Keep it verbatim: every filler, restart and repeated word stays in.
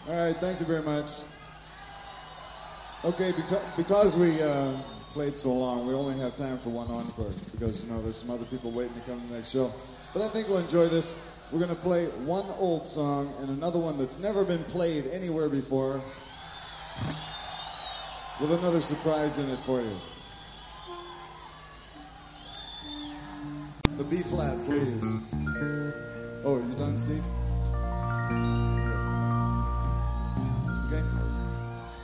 All right, thank you very much. Okay, because, because we uh, played so long, we only have time for one encore because, you know, there's some other people waiting to come to the next show. But I think we'll enjoy this. We're going to play one old song and another one that's never been played anywhere before with another surprise in it for you. The B flat, please. Oh, are you done, Steve?